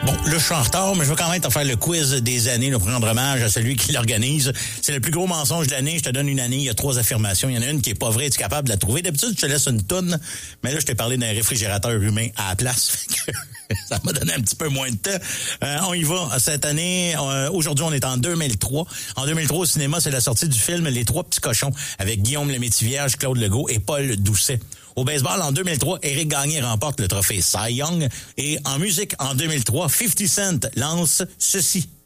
Bon, là, je suis en retard, mais je vais quand même te faire le quiz des années, pour rendre hommage à celui qui l'organise. C'est le plus gros mensonge de l'année. Je te donne une année, il y a 3 affirmations. Il y en a une qui est pas vraie, tu es capable de la trouver. D'habitude, je te laisse une toune, mais là, je t'ai parlé d'un réfrigérateur humain à la place. Ça m'a donné un petit peu moins de temps. On y va. Cette année, aujourd'hui, on est en 2003. En 2003, au cinéma, c'est la sortie du film Les Trois Petits Cochons avec Guillaume Lemaitre-Vierge, Claude Legault et Paul Doucet. Au baseball, en 2003, Éric Gagné remporte le trophée Cy Young. Et en musique, en 2003, 50 Cent lance Ceci.